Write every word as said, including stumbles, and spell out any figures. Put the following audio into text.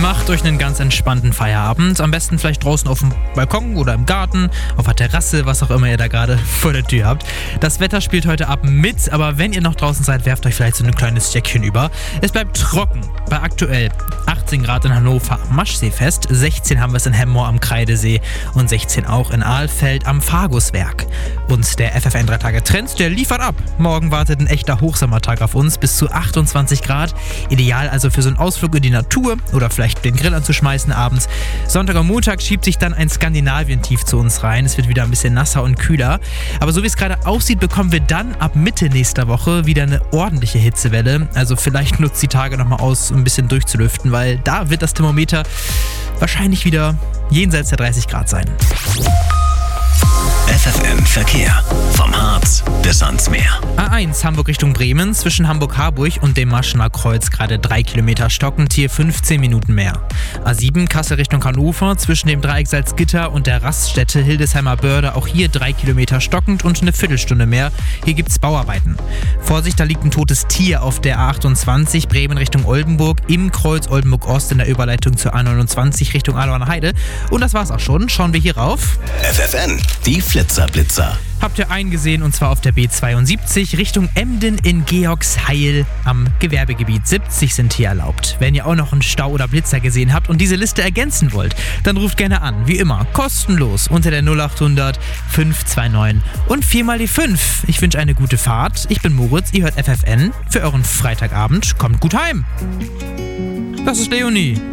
Macht euch einen ganz entspannten Feierabend. Am besten vielleicht draußen auf dem Balkon oder im Garten, auf der Terrasse, was auch immer ihr da gerade vor der Tür habt. Das Wetter spielt heute ab mit, aber wenn ihr noch draußen seid, werft euch vielleicht so ein kleines Jäckchen über. Es bleibt trocken. Bei aktuell achtzehn Grad in Hannover am Maschseefest, sechzehn haben wir es in Hemmoor am Kreidesee und sechzehn auch in Ahlfeld am Farguswerk. Und der F F N drei Tage Trend, der liefert ab. Morgen wartet ein echter Hochsommertag auf uns, bis zu achtundzwanzig Grad. Ideal also für so einen Ausflug in die Natur oder vielleicht den Grill anzuschmeißen abends. Sonntag und Montag schiebt sich dann ein Skandinavien-Tief zu uns rein. Es wird wieder ein bisschen nasser und kühler. Aber so wie es gerade aussieht, bekommen wir dann ab Mitte nächster Woche wieder eine ordentliche Hitzewelle. Also vielleicht nutzt die Tage nochmal aus, um ein bisschen durchzulüften, weil da wird das Thermometer wahrscheinlich wieder jenseits der dreißig Grad sein. F F N Verkehr. Vom Harz bis ans Meer. A eins Hamburg Richtung Bremen, zwischen Hamburg-Harburg und dem Maschener Kreuz gerade drei Kilometer stockend, hier fünfzehn Minuten mehr. A sieben Kassel Richtung Hannover, zwischen dem Dreieck Salzgitter und der Raststätte Hildesheimer Börde, auch hier drei Kilometer stockend und eine Viertelstunde mehr. Hier gibt's Bauarbeiten. Vorsicht, da liegt ein totes Tier auf der A achtundzwanzig, Bremen Richtung Oldenburg, im Kreuz Oldenburg-Ost in der Überleitung zur A neunundzwanzig Richtung Adorner Heide. Und das war's auch schon. Schauen wir hier rauf. F F N, die Flitzer-Blitzer. Habt ihr einen gesehen, und zwar auf der B zweiundsiebzig Richtung Emden in Georgsheil am Gewerbegebiet. siebzig sind hier erlaubt. Wenn ihr auch noch einen Stau oder Blitzer gesehen habt und diese Liste ergänzen wollt, dann ruft gerne an. Wie immer, kostenlos unter der null achthundert fünf zwei neun und vier mal die fünf. Ich wünsche eine gute Fahrt. Ich bin Moritz, ihr hört F F N. Für euren Freitagabend kommt gut heim. Das ist Leonie.